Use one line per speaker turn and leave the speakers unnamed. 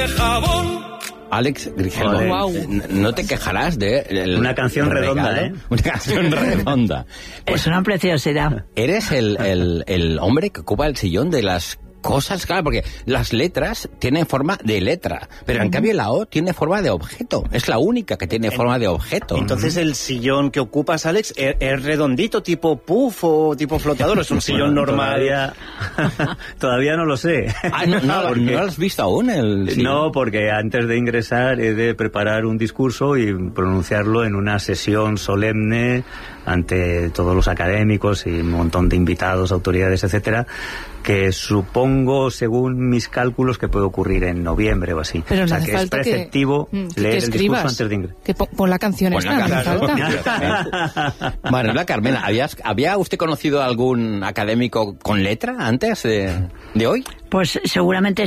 de jabón.
Alex Grigel,
Wow.
no te quejarás de...
Una canción redonda,
regalo.
¿eh?
Una canción redonda.
Es una preciosidad.
Eres el hombre que ocupa el sillón de las cosas, claro, porque las letras tienen forma de letra, pero en cambio la O tiene forma de objeto. Es la única que tiene forma de objeto.
Entonces el sillón que ocupas, Alex, ¿es redondito, tipo puff o tipo flotador? ¿Es un sillón normal?
Todavía no lo sé.
Ah, no lo has visto aún el sillón.
No, porque antes de ingresar he de preparar un discurso y pronunciarlo en una sesión solemne ante todos los académicos y un montón de invitados, autoridades, etcétera, que supongo, según mis cálculos, que puede ocurrir en noviembre o así.
Pero
o sea,
no hace
que es
falta
preceptivo leer el discurso antes de ingresar.
Que pon la canción esta, no hace falta.
Manuela Carmena, ¿había usted conocido algún académico con letra antes de hoy?
Pues seguramente